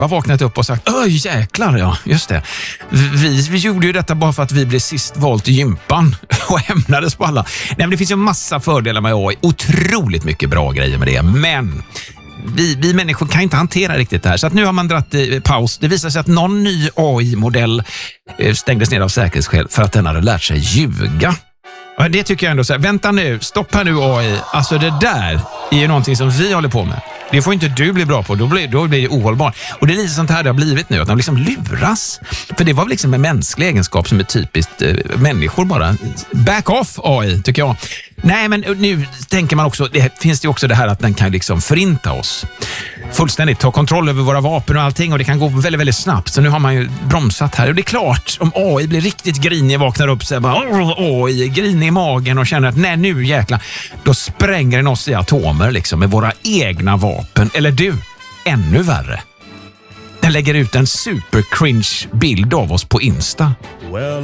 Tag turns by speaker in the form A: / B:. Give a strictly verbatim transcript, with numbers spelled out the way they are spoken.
A: har vaknat upp och sagt, öj jäklar ja, just det. Vi, vi gjorde ju detta bara för att vi blev sist valt i gympan och hämnades på alla. Nej, men det finns ju massa fördelar med A I. Otroligt mycket bra grejer med det. Men vi, vi människor kan inte hantera riktigt det här. Så att nu har man dratt eh, paus. Det visar sig att någon ny A I-modell eh, stängdes ner av säkerhetsskäl för att den hade lärt sig ljuga. Ja, det tycker jag ändå så här, vänta nu, stoppa nu A I. Alltså det där är ju någonting som vi håller på med. Det får inte du bli bra på, då blir, då blir det ohållbart. Och det är lite sånt här det har blivit nu, att de liksom luras. För det var väl liksom en mänsklig egenskap som är typiskt eh, människor bara. Back off A I, tycker jag. Nej, men nu tänker man också, det finns det ju också det här att den kan liksom förinta oss. Fullständigt, ta kontroll över våra vapen och allting, och det kan gå väldigt, väldigt snabbt. Så nu har man ju bromsat här. Och det är klart, om A I blir riktigt grinig, vaknar upp så här, bara, A I, grinig i magen och känner att nej nu jäklar, då spränger den oss i atomer liksom med våra egna vapen. Eller du, ännu värre. Den lägger ut en super cringe bild av oss på Insta.